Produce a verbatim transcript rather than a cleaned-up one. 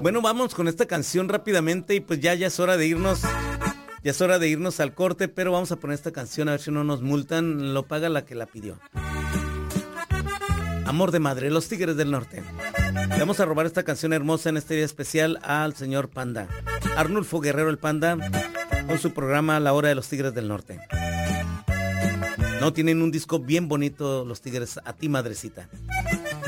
Bueno, vamos con esta canción rápidamente y pues ya, ya es hora de irnos. Ya es hora de irnos al corte, pero vamos a poner esta canción a ver si no nos multan. Lo paga la que la pidió. Amor de madre, Los Tigres del Norte. Le vamos a robar esta canción hermosa en este día especial al señor Panda. Arnulfo Guerrero el Panda, con su programa La Hora de los Tigres del Norte. No, tienen un disco bien bonito los Tigres, A Ti Madrecita.